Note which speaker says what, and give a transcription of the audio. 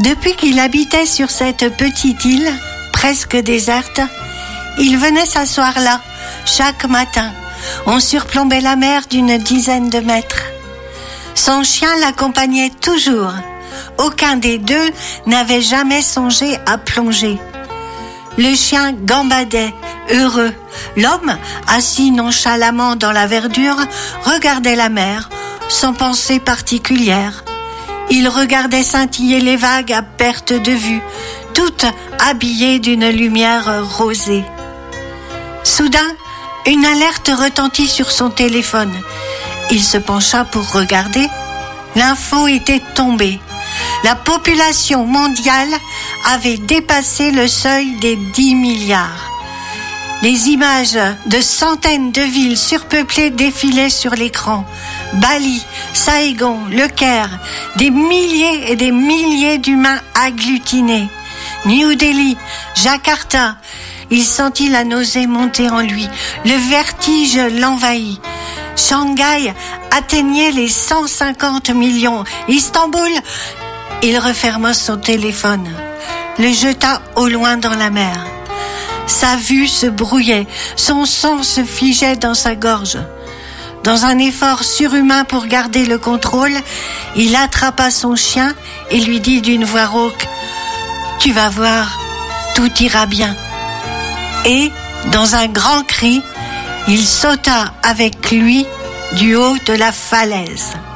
Speaker 1: Depuis qu'il habitait sur cette petite île, presque déserte, il venait s'asseoir là, chaque matin. On surplombait la mer d'une dizaine de mètres. Son chien l'accompagnait toujours. Aucun des deux n'avait jamais songé à plonger. Le chien gambadait, heureux. L'homme, assis nonchalamment dans la verdure, regardait la mer, sans pensée particulière. Il regardait scintiller les vagues à perte de vue, toutes habillées d'une lumière rosée. Soudain, une alerte retentit sur son téléphone. Il se pencha pour regarder. L'info était tombée. La population mondiale avait dépassé le seuil des 10 milliards. Les images de centaines de villes surpeuplées défilaient sur l'écran. Bali, Saigon, Le Caire, des milliers et des milliers d'humains agglutinés. New Delhi, Jakarta. Il sentit la nausée monter en lui. Le vertige l'envahit. Shanghai atteignait les 150 millions. Istanbul, il referma son téléphone, le jeta au loin dans la mer. Sa vue se brouillait, son sang se figeait dans sa gorge. Dans un effort surhumain pour garder le contrôle, il attrapa son chien et lui dit d'une voix rauque « Tu vas voir, tout ira bien ». Et, dans un grand cri, il sauta avec lui du haut de la falaise.